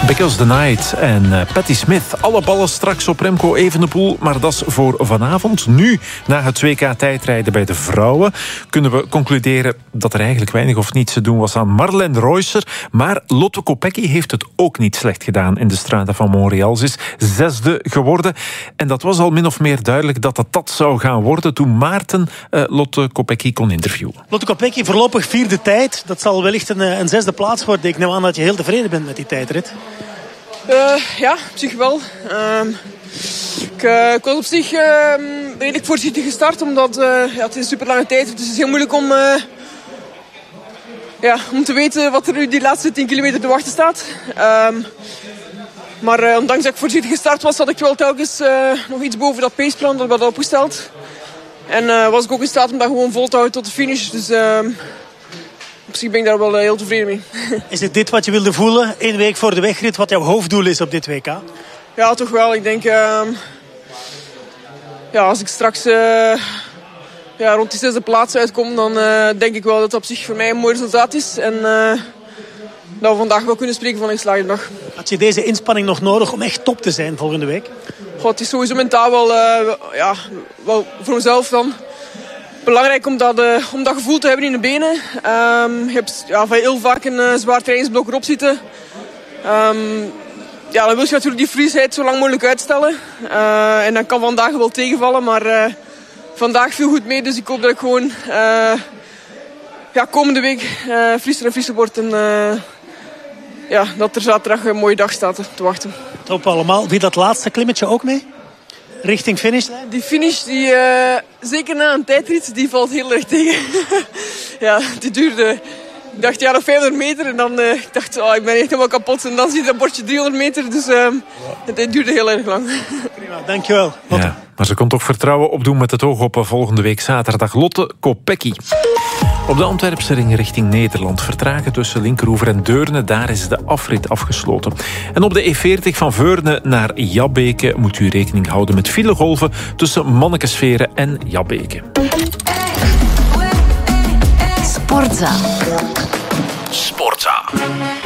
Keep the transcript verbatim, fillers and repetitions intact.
Because the Night en uh, Patti Smith. Alle ballen straks op Remco Evenepoel, maar dat is voor vanavond. Nu, na het W K-tijdrijden bij de vrouwen, kunnen we concluderen dat er eigenlijk weinig of niets te doen was aan Marlene Reusser. Maar Lotte Kopecky heeft het ook niet slecht gedaan in de Strade van Montréal. Ze is zesde geworden. En dat was al min of meer duidelijk dat het dat zou gaan worden toen Maarten uh, Lotte Kopecky kon interviewen. Lotte Kopecky voorlopig vierde tijd. Dat zal wellicht een, een zesde plaats worden. Ik neem aan dat je heel tevreden bent met die tijdrit. Uh, ja, op zich wel. Uh, ik, uh, ik was op zich uh, redelijk voorzichtig gestart, omdat uh, ja, het is een super lange tijd. Dus het is heel moeilijk om, uh, ja, om te weten wat er nu die laatste tien kilometer te wachten staat. Uh, maar uh, ondanks dat ik voorzichtig gestart was, had ik wel telkens uh, nog iets boven dat paceplan dat we hadden opgesteld. En uh, was ik ook in staat om dat gewoon vol te houden tot de finish. Dus uh, op zich ben ik daar wel heel tevreden mee. Is het dit wat je wilde voelen, één week voor de wegrit, wat jouw hoofddoel is op dit W K? Ja, toch wel. Ik denk, uh, ja, als ik straks uh, ja, rond die zesde plaats uitkom, dan uh, denk ik wel dat dat op zich voor mij een mooi resultaat is. En uh, dat we vandaag wel kunnen spreken van een geslaagde dag. Had je deze inspanning nog nodig om echt top te zijn volgende week? Goh, het is sowieso mentaal wel, uh, ja, wel voor mezelf dan belangrijk om dat, uh, om dat gevoel te hebben in de benen. Um, je hebt ja, heel vaak een uh, zwaar trainingsblok erop zitten. Um, ja, dan wil je natuurlijk die frisheid zo lang mogelijk uitstellen. Uh, en dan kan vandaag wel tegenvallen, maar uh, vandaag viel goed mee. Dus ik hoop dat ik gewoon uh, ja, komende week uh, frisser en frisser word. En uh, ja, dat er zaterdag een mooie dag staat te wachten. Het hopen we allemaal. Wie dat laatste klimmetje ook mee? Richting finish? Die finish, die, uh, zeker na een tijdrit, die valt heel erg tegen. Ja, die duurde... Ik dacht, ja, nog vijfhonderd meter. En dan uh, ik dacht oh, ik ben echt helemaal kapot. En dan zie je dat bordje driehonderd meter. Dus uh, het, het duurde heel erg lang. Prima, dankjewel. Ja, maar ze kon toch vertrouwen opdoen met het oog op volgende week zaterdag. Lotte Kopecky. Op de Antwerpse ring richting Nederland vertragen tussen Linkeroever en Deurne. Daar is de afrit afgesloten. En op de E veertig van Veurne naar Jabbeke moet u rekening houden met filegolven tussen Mannekesveren en Jabbeke. Sportza. Sportza.